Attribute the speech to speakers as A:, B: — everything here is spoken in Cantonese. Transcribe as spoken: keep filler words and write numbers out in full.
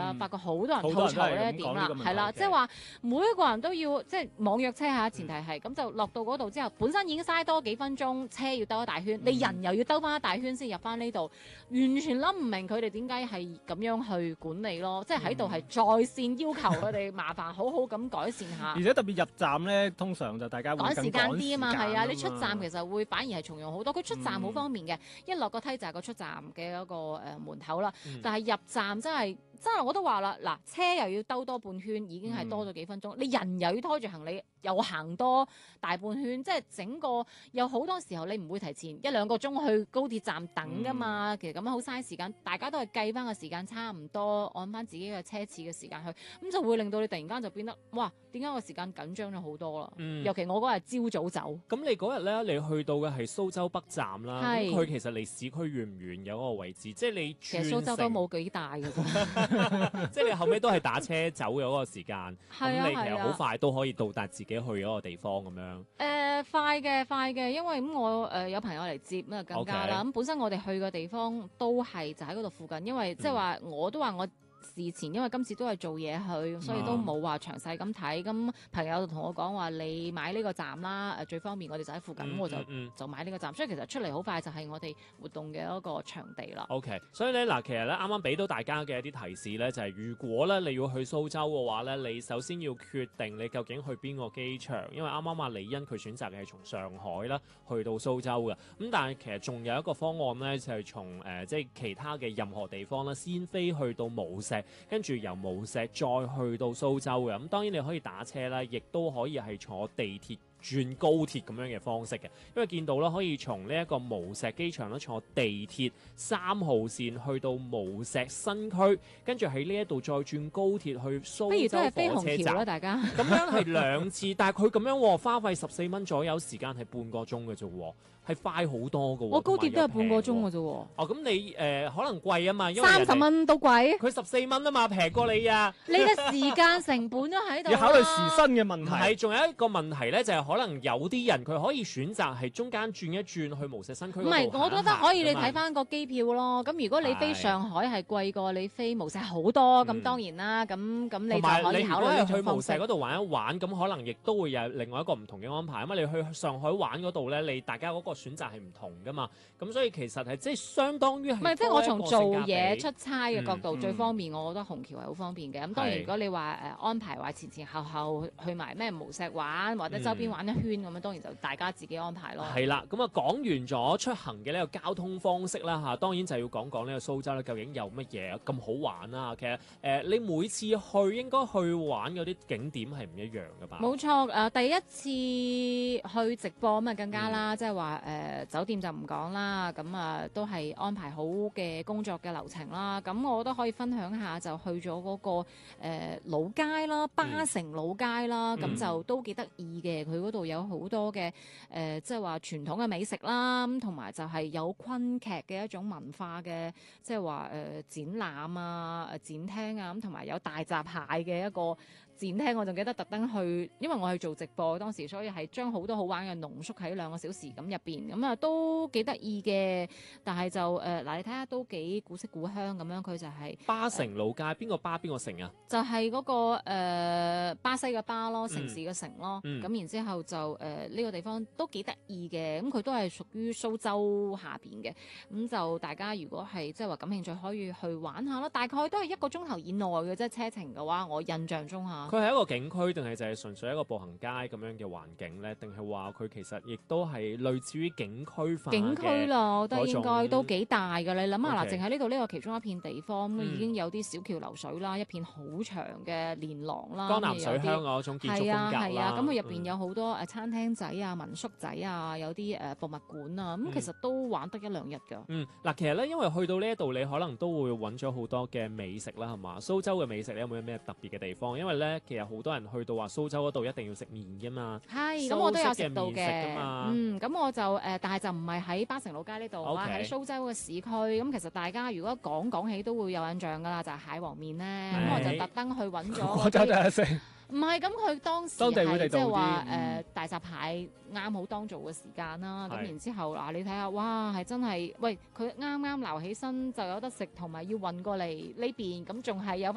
A: 啦，
B: 嗯、
A: 發覺好多人吐槽呢一點啦，係啦，即係話每一個人都要即係網約車下前提係咁、嗯、就落到嗰度之後，本身已經嘥多幾分鐘，車要兜一大圈，嗯、你人又要兜翻一大圈先入翻呢度，完全諗唔明佢哋點解係咁樣去管理咯，即係喺度係在線要求佢哋麻煩好好咁改善下。
B: 而且特別入站咧，通常就大家會
A: 趕時間啲啊嘛，係啊，你出站其實會反而係重用好多。佢出站好方便嘅，嗯、一落個梯就係個出站嘅嗰個誒門口啦。嗯、但係入站真係真係我都話啦，嗱，車又要兜多半圈，已經係多咗幾分鐘。嗯、你人又要拖住行李，又行多大半圈，即係整個有好多時候你唔會提前一兩個鐘去高鐵站等噶嘛。嗯、其實咁樣好嘥時間，大家都係計翻個時間差唔多，按翻自己嘅車次嘅時間去，咁就會令到你突然間就變得哇，點解個時間緊張咗好多啦？嗯、尤其我嗰日朝早走。
C: 咁你嗰日咧，你去到嘅係蘇州北站啦，咁佢是其實離市區遠唔遠有嗰個位置？即係你
A: 其實蘇州都冇幾大嘅啫，
C: 即係你後尾都係打車走嘅嗰個時間，咁、
A: 啊、
C: 你其實好快都可以到達自己去嗰個地方咁樣。誒、
A: 呃，快嘅快嘅，因為咁我誒、呃、有朋友嚟接咁啊更加啦。咁 Okay. 本身我哋去嘅地方都係就喺嗰度附近，因為即係話我都話我。事前因為今次都係做嘢去，所以都冇話詳細咁睇。咁朋友就同我講話，你買呢個站啦，誒最方便，我哋就喺附近，咁、嗯、我就、嗯、就買呢個站。所以其實出嚟好快就係我哋活動嘅一個場地啦。
C: OK，所以咧嗱，其實咧啱啱俾到大家嘅一啲提示咧，就係、是、如果咧你要去蘇州嘅話咧，你首先要決定你究竟去邊個機場，因為啱啱阿李欣佢選擇嘅係從上海啦去到蘇州嘅。咁但係其實仲有一個方案咧，就係、是、從誒、呃、即係其他嘅任何地方啦，先飛去到無錫。跟住由無錫再去到蘇州嘅，咁當然你可以打車啦，亦都可以係坐地鐵轉高鐵咁樣嘅方式嘅，因為見到啦，可以從呢一個無錫機場咧坐地鐵三號線去到無錫新區，跟住喺呢一度再轉高鐵去蘇州火車站啦，
A: 大家
C: 咁樣係兩次，但係佢咁樣花費十四蚊左右，時間係半個鐘嘅啫，係快好多嘅。
A: 我高鐵都係半個鐘嘅啫。
C: 哦，咁你誒、呃、可能貴啊嘛，因為
A: 三十蚊都貴，
C: 佢十四蚊啊嘛，平過你啊！
A: 你嘅時間成本都喺度，
B: 要考慮時薪嘅問題。
C: 係，仲有一個問題咧，就係、是、可能有啲人佢可以選擇係中間轉一轉去無錫新區。唔係，
A: 我覺得可以，你睇翻個機票咯。咁如果你飛上海係貴過你飛無錫好多，咁、嗯、當然啦。咁咁你就可以考慮
C: 去無錫嗰度玩一玩，咁可能亦都會有另外一個唔同嘅安排。咁你去上海玩嗰度咧，你大家嗰個選擇係唔同噶嘛。咁所以其實係即係相當於係唔係即係
A: 我從做嘢出差嘅角度、嗯、最方便，我覺得虹橋係好方便嘅。咁、嗯、當然如果你話誒、呃、安排話前前後後去埋咩無錫玩或者周邊玩一圈咁樣，嗯、當然就大家自己安排咯。
C: 係啦，咁啊講完咗出行嘅呢個交通方式啦嚇，當然就要講講呢個蘇州咧究竟有乜嘢咁好玩啊？其實誒、呃、你每次去應該去玩嗰啲景點係唔一樣㗎吧？
A: 冇錯，誒、呃、第一次去直播咁啊更加啦，即係話誒酒店就唔講啦，咁啊都係安排好嘅工作嘅流程啦。咁我都可以分享下，就去咗嗰、那個、呃、老街啦，巴城老街啦，咁、嗯、就都幾得意嘅。佢嗰度有好多嘅誒，即係話傳統嘅美食啦，咁同埋就係有昆劇嘅一種文化嘅，即係話誒展覽啊、誒展廳啊，咁同埋有大閘蟹嘅一個展廳。我仲記得特登去，因為我去做直播當時，所以係將好多好玩嘅濃縮喺兩個小時咁入邊，咁啊都幾得意嘅。但係就誒嗱、呃，你睇下都幾古色古香咁樣，佢就係、是、
C: 巴城老街，邊、呃、個巴邊個城啊？
A: 就係、是、嗰、那個誒、呃、巴西嘅巴咯，城市嘅城咯。咁、嗯、然之後就誒呢、呃這個地方都幾得意嘅，咁佢都係屬於蘇州下邊嘅。咁就大家如果係即係話感興趣，可以去玩下咯。大概都係一個鐘頭以內嘅啫，車程嘅話，我印象中嚇。
C: 佢係一個景區定係就係純粹一個步行街咁樣嘅環境咧？定係話佢其實亦都係類似於景區化嘅
A: 景區咯，我覺得應該都幾大㗎。你諗下嗱，淨
C: Okay.
A: 係呢度呢個其中一片地方，
C: 嗯、
A: 已經有啲小橋流水啦，一片好長嘅連廊啦，
C: 江南水鄉嗰種建築風格啦。
A: 係啊，咁佢入邊有好多誒餐廳仔啊、民宿仔啊，有啲誒博物館啊，咁、嗯、其實都玩得一兩日㗎。
C: 嗯，嗱，其實咧，因為去到呢一度，你可能都會揾咗好多嘅美食啦，係嘛？蘇州嘅美食你有冇咩特別嘅地方？因為咧，其實好多人去到話蘇州嗰度一定要食麵㗎嘛。係，咁我都有食到嘅。嗯，
A: 咁我就誒、呃，但係就唔係喺巴城老街呢度啊，喺
C: Okay.
A: 蘇州嘅市區。咁其實大家如果講講起都會有印象㗎啦，就係、是、蟹黃麵咧。咁是我就特登去揾咗。
B: 我真係食。
A: 唔係，咁佢當時係即係話誒大閘蟹啱好當造嘅時間啦。咁是然之後嗱，你睇下，哇，係真係，喂，佢啱啱撈起身就有得食，同埋要運過嚟呢邊，咁仲係有